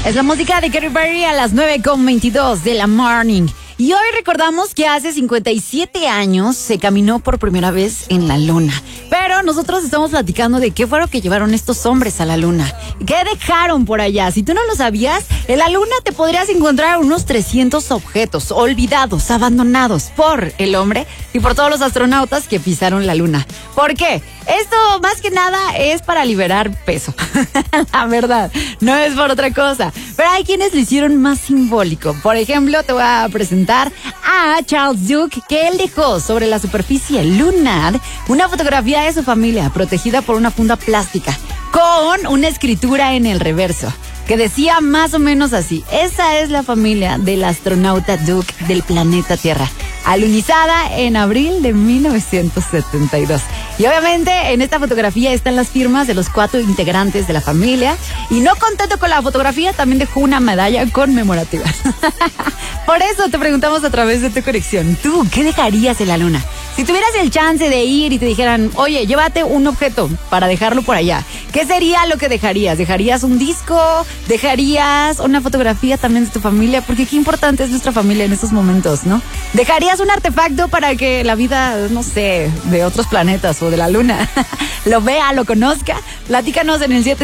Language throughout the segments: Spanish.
Es la música de Katy Perry a las 9:22 de la morning. Y hoy recordamos que hace 57 años se caminó por primera vez en la luna. Pero nosotros estamos platicando de qué fue lo que llevaron estos hombres a la luna. ¿Qué dejaron por allá? Si tú no lo sabías, en la luna te podrías encontrar unos 300 objetos olvidados, abandonados por el hombre y por todos los astronautas que pisaron la luna. ¿Por qué? Esto más que nada es para liberar peso. La verdad, no es por otra cosa. Pero hay quienes lo hicieron más simbólico. Por ejemplo, te voy a presentar a Charles Duke, que él dejó sobre la superficie lunar una fotografía de su familia protegida por una funda plástica con una escritura en el reverso que decía más o menos así: esa es la familia del astronauta Duke del planeta Tierra, alunizada en abril de 1972. Y obviamente en esta fotografía están las firmas de los 4 integrantes de la familia. Y no contento con la fotografía, también dejó una medalla conmemorativa. Por eso te preguntamos a través de tu conexión: ¿tú qué dejarías en la luna? Si tuvieras el chance de ir y te dijeran, oye, llévate un objeto para dejarlo por allá, ¿qué sería lo que dejarías? ¿Dejarías un disco? ¿Dejarías una fotografía también de tu familia? Porque qué importante es nuestra familia en estos momentos, ¿no? ¿Dejarías un artefacto para que la vida, no sé, de otros planetas o de la luna lo vea, lo conozca? Platícanos en el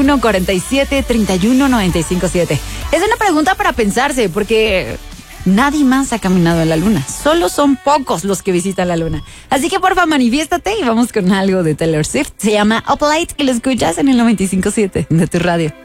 771-47-31-957. Es una pregunta para pensarse, porque nadie más ha caminado en la luna. Solo son pocos los que visitan la luna. Así que porfa, manifiéstate y vamos con algo de Taylor Swift. Se llama Up Late y lo escuchas en el 95.7 de tu radio.